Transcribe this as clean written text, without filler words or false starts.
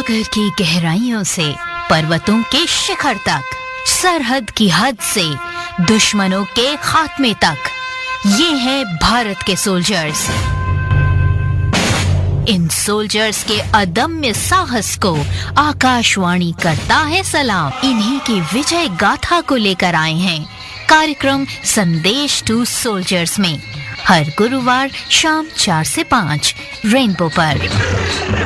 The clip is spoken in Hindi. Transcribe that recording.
सागर की गहराइयों से पर्वतों के शिखर तक, सरहद की हद से दुश्मनों के खात्मे तक, ये है भारत के सोल्जर्स। इन सोल्जर्स के अदम्य साहस को आकाशवाणी करता है सलाम। इन्हीं की विजय गाथा को लेकर आए हैं कार्यक्रम संदेश टू सोल्जर्स में, हर गुरुवार शाम 4 से 5 रेनबो पर।